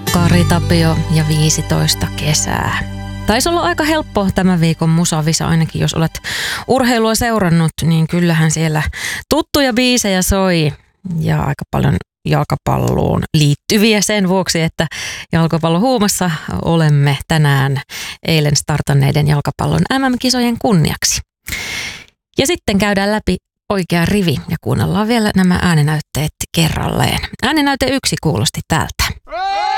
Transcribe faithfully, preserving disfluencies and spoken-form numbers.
Kari Tapio ja viisitoista kesää. Taisi olla aika helppo tämän viikon musavisa, ainakin jos olet urheilua seurannut, niin kyllähän siellä tuttuja biisejä soi ja aika paljon jalkapalloon liittyviä sen vuoksi, että jalkapallohuumassa olemme tänään eilen startanneiden jalkapallon M M-kisojen kunniaksi. Ja sitten käydään läpi oikea rivi ja kuunnellaan vielä nämä ääninäytteet kerralleen. Ääninäyte yksi kuulosti tältä.